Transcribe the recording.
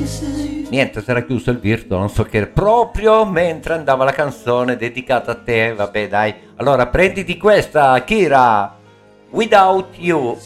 Niente, si era chiuso il virtual, non so che, proprio mentre andava la canzone dedicata a te. Vabbè, dai. Allora, prenditi questa, Kira, Without You.